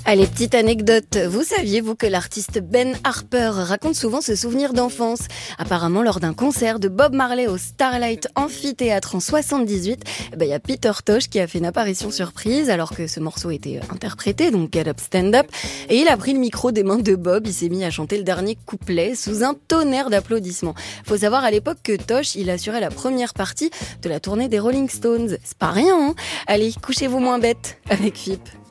Allez, petite anecdote. Vous saviez, vous, que l'artiste Ben Harper raconte souvent ce souvenir d'enfance? Apparemment, lors d'un concert de Bob Marley au Starlight Amphithéâtre en 78, il y a Peter Tosh qui a fait une apparition surprise alors que ce morceau était interprété, donc Get Up, Stand Up. Et il a pris le micro des mains de Bob, il s'est mis à chanter le dernier couplet sous un tonnerre d'applaudissements. Faut savoir à l'époque que Tosh, il assurait la première partie de la tournée des Rolling Stones. C'est pas rien, hein? Allez, couchez-vous moins bête avec FIP.